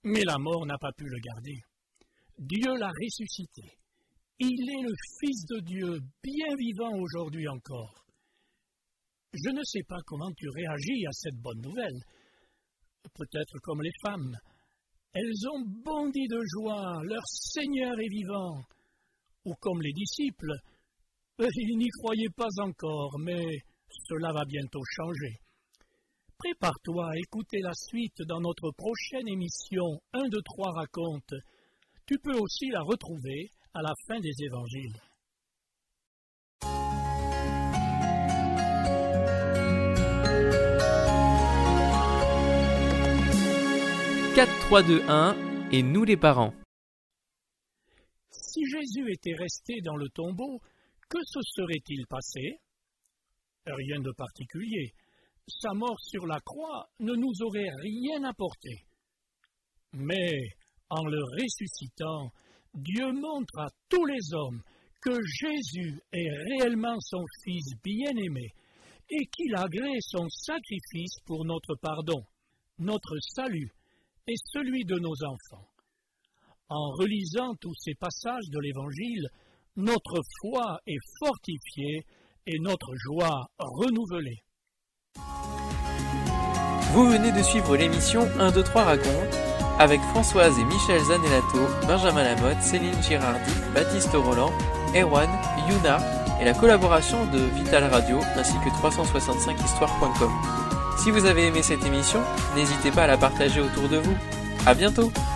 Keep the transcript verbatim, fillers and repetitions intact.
Mais la mort n'a pas pu le garder. Dieu l'a ressuscité. Il est le Fils de Dieu, bien vivant aujourd'hui encore. Je ne sais pas comment tu réagis à cette bonne nouvelle. Peut-être comme les femmes. Elles ont bondi de joie, leur Seigneur est vivant. Ou comme les disciples, ils n'y croyaient pas encore, mais cela va bientôt changer. Prépare-toi à écouter la suite dans notre prochaine émission un, deux, trois raconte. Tu peux aussi la retrouver à la fin des évangiles. quatre, trois, deux, un et nous les parents. Si Jésus était resté dans le tombeau, que se serait-il passé? Rien de particulier. Sa mort sur la croix ne nous aurait rien apporté. Mais, en le ressuscitant, Dieu montre à tous les hommes que Jésus est réellement son Fils bien-aimé et qu'il agrée son sacrifice pour notre pardon, notre salut et celui de nos enfants. En relisant tous ces passages de l'Évangile, notre foi est fortifiée et notre joie renouvelée. Vous venez de suivre l'émission un, deux, trois raconte avec Françoise et Michel Zanellato, Benjamin Lamotte, Céline Girardi, Baptiste Roland, Erwan, Yuna et la collaboration de Vital Radio ainsi que trois cent soixante-cinq histoire point com. Si vous avez aimé cette émission, n'hésitez pas à la partager autour de vous. À bientôt!